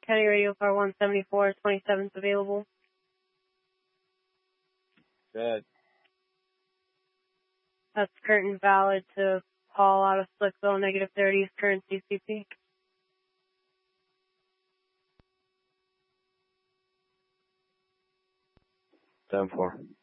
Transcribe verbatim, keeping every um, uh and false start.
County Radio Car one seventy-four, twenty-seventh available. Good. That's current valid to Paul out of Slickville, negative thirties, current C C P. ten four.